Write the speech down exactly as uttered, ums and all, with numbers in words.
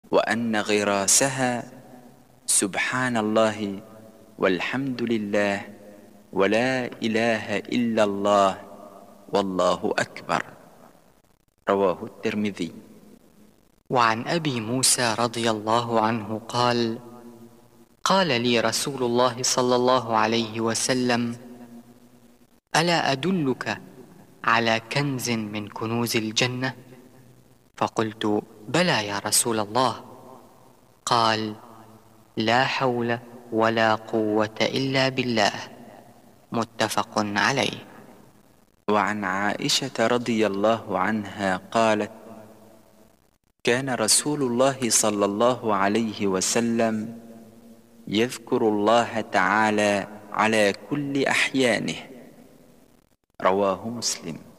وأن غراسها سبحان الله والحمد لله ولا إله إلا الله والله أكبر. رواه الترمذي. وعن أبي موسى رضي الله عنه قال: قال لي رسول الله صلى الله عليه وسلم: ألا أدلك على كنز من كنوز الجنة؟ فقلت: بلى يا رسول الله. قال: لا حول ولا قوة إلا بالله. متفق عليه. وعن عائشة رضي الله عنها قالت: كان رسول الله صلى الله عليه وسلم يذكر الله تعالى على كل أحيانه. رواه مسلم.